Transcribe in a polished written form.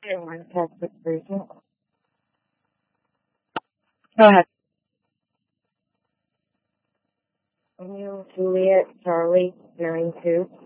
One Texas person. Go ahead. Romeo, Juliet, Charlie, 9-2.